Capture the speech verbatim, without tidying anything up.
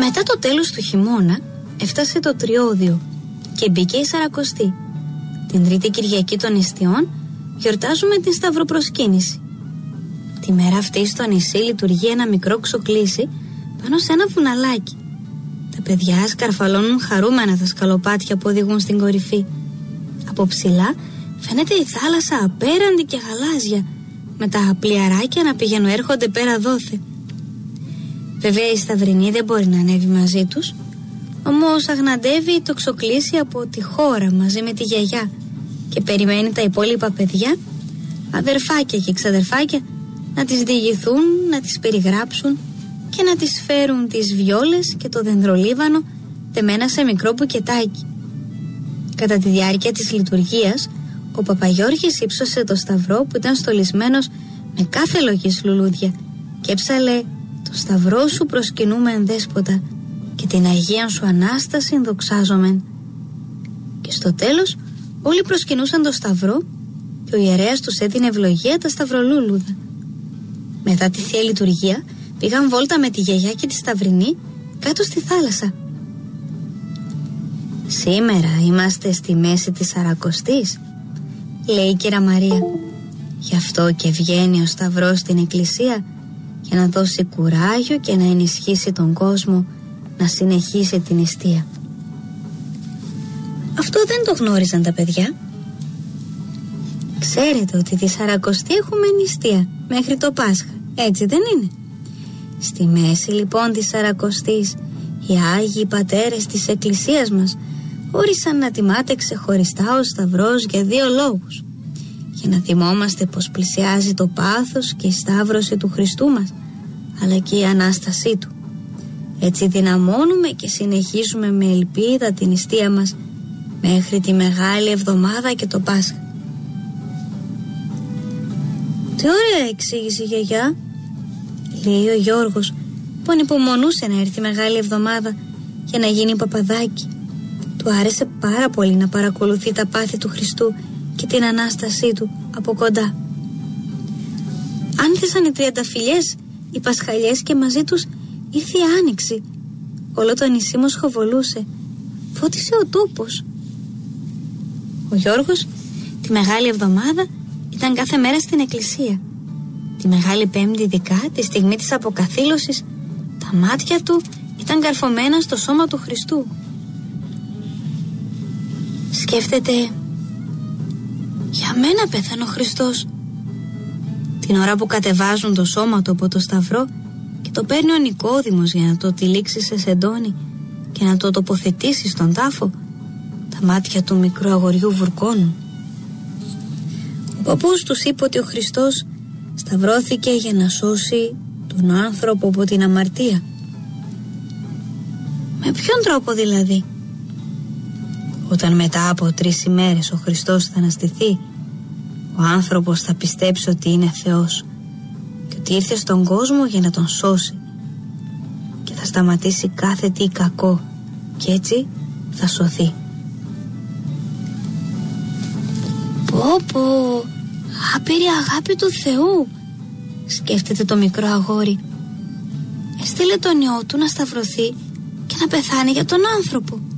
Μετά το τέλος του χειμώνα έφτασε το τριώδιο και μπήκε η Σαρακοστή. Την τρίτη Κυριακή των Ιστιών γιορτάζουμε την Σταυροπροσκύνηση. Τη μέρα αυτή στο νησί λειτουργεί ένα μικρό ξοκλήσι πάνω σε ένα βουναλάκι. Τα παιδιά σκαρφαλώνουν χαρούμενα τα σκαλοπάτια που οδηγούν στην κορυφή. Από ψηλά φαίνεται η θάλασσα απέραντη και γαλάζια, με τα πλοιαράκια να πηγαίνουν έρχονται πέρα δόθε. Βέβαια η Σταυρινή δεν μπορεί να ανέβει μαζί τους, όμως αγναντεύει το ξοκλήσι από τη χώρα μαζί με τη γιαγιά και περιμένει τα υπόλοιπα παιδιά, αδερφάκια και ξαδερφάκια, να τις διηγηθούν, να τις περιγράψουν και να τις φέρουν τις βιόλες και το δενδρολίβανο τεμένα σε μικρό μπουκετάκι. Κατά τη διάρκεια της λειτουργίας, ο Παπαγιώργης ύψωσε το σταυρό που ήταν στολισμένος με κάθε λογής λουλούδια και έψαλε «Το σταυρό σου προσκυνούμεν δέσποτα και την Αγία σου Ανάσταση δοξάζομεν». Και στο τέλος όλοι προσκυνούσαν το σταυρό και ο ιερέας τους έδινε ευλογία τα σταυρολούλουδα. Μετά τη Θεία Λειτουργία πήγαν βόλτα με τη γιαγιά και τη Σταυρινή κάτω στη θάλασσα. «Σήμερα είμαστε στη μέση της Σαρακοστής», λέει η Κύρα Μαρία. «Γι' αυτό και βγαίνει ο σταυρός στην εκκλησία για να δώσει κουράγιο και να ενισχύσει τον κόσμο να συνεχίσει την νηστεία». Αυτό δεν το γνώριζαν τα παιδιά. Ξέρετε ότι τη Σαρακοστή έχουμε νηστεία μέχρι το Πάσχα, έτσι δεν είναι? Στη μέση λοιπόν της Σαρακοστής οι Άγιοι Πατέρες της Εκκλησίας μας όρισαν να τιμάται ξεχωριστά ο σταυρός για δύο λόγους: για να θυμόμαστε πως πλησιάζει το πάθος και η σταύρωση του Χριστού μας, αλλά και η Ανάστασή Του. Έτσι δυναμώνουμε και συνεχίζουμε με ελπίδα την νηστεία μας μέχρι τη Μεγάλη Εβδομάδα και το Πάσχα. «Τι ωραία εξήγηση, γιαγιά», λέει ο Γιώργος, που ανυπομονούσε να έρθει Μεγάλη Εβδομάδα για να γίνει παπαδάκι. Του άρεσε πάρα πολύ να παρακολουθεί τα πάθη του Χριστού και την Ανάστασή Του από κοντά. Άνθησαν οι τριανταφυλιές, οι Πασχαλιές και μαζί τους ήρθε η Άνοιξη. Όλο το νησί μοσχοβολούσε. Φώτισε ο τόπος. Ο Γιώργος τη Μεγάλη Εβδομάδα ήταν κάθε μέρα στην εκκλησία. Τη Μεγάλη Πέμπτη ειδικά, τη στιγμή της αποκαθήλωσης, τα μάτια του ήταν καρφωμένα στο σώμα του Χριστού. Σκέφτεται, για μένα πέθανε ο Χριστός. Την ώρα που κατεβάζουν το σώμα του από το σταυρό και το παίρνει ο Νικόδημος για να το τυλίξει σε σεντόνι και να το τοποθετήσει στον τάφο, τα μάτια του μικρού αγοριού βουρκώνουν. Ο παππούς τους είπε ότι ο Χριστός σταυρώθηκε για να σώσει τον άνθρωπο από την αμαρτία. Με ποιον τρόπο δηλαδή? Όταν μετά από τρεις ημέρες ο Χριστός θα αναστηθεί, ο άνθρωπος θα πιστέψει ότι είναι Θεός και ότι ήρθε στον κόσμο για να τον σώσει και θα σταματήσει κάθε τι κακό και έτσι θα σωθεί. Πω πω, άπειρη αγάπη του Θεού, σκέφτεται το μικρό αγόρι. Έστειλε τον ιό του να σταυρωθεί και να πεθάνει για τον άνθρωπο.